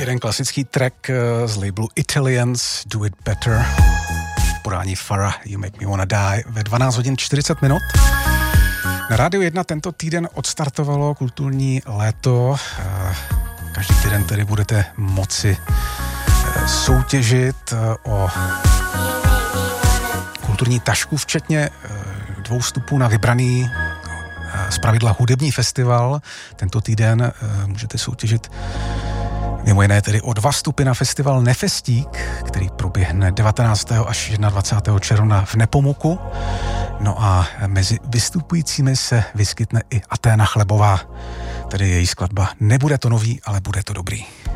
jeden klasický track z labelu Italians, Do It Better, podání Farah, You Make Me Wanna Die, ve 12 hodin 40 minut. Na Rádiu 1 tento týden odstartovalo kulturní léto. Každý týden tedy budete moci soutěžit o kulturní tašku, včetně 2 vstupů na vybraný zpravidla hudební festival. Tento týden můžete soutěžit mimo jiné tedy o 2 vstupy na festival Nefestík, který proběhne 19. až 21. června v Nepomuku. No a mezi vystupujícími se vyskytne i Aténa Chlebová, tedy její skladba Nebude to nový, ale bude to dobrý.